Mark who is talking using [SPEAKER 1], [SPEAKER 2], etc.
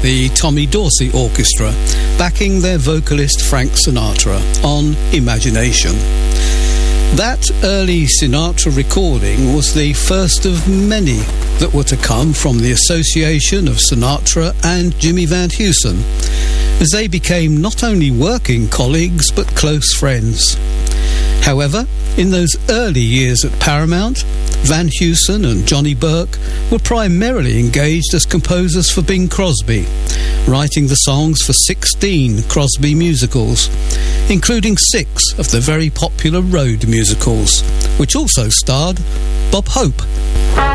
[SPEAKER 1] the Tommy Dorsey Orchestra, backing their vocalist Frank Sinatra on Imagination. That early Sinatra recording was the first of many that were to come from the association of Sinatra and Jimmy Van Heusen, as they became not only working colleagues but close friends. However, in those early years at Paramount, Van Heusen and Johnny Burke were primarily engaged as composers for Bing Crosby, writing the songs for 16 Crosby musicals, including 6 of the very popular road musicals, which also starred Bob Hope.